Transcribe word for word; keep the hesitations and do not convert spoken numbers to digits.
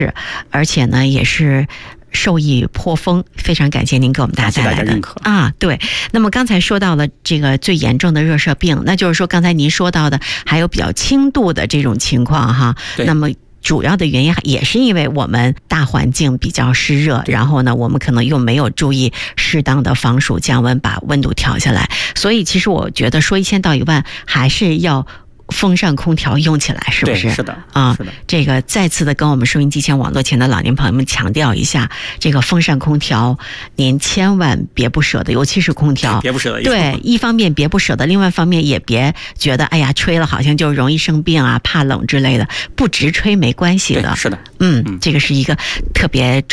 而且呢也是受益颇丰，非常感谢您给我们大家带来的啊。对，那么刚才说到了这个最严重的热射病，那就是说刚才您说到的还有比较轻度的这种情况哈。那么主要的原因也是因为我们大环境比较湿热，然后呢我们可能又没有注意适当的防暑降温，把温度调下来，所以其实我觉得说一千到一万还是要风扇空调用起来，是不是？ 是的啊， 是的。 这个再次的跟我们收音机前网络前的老年朋友们强调一下，这个风扇空调您千万别不舍得，尤其是空调别不舍得。 对，一方面别不舍得，另外一方面也别觉得哎呀吹了好像就容易生病啊，怕冷之类的，不直吹没关系的。 是的， 嗯，这个是一个特别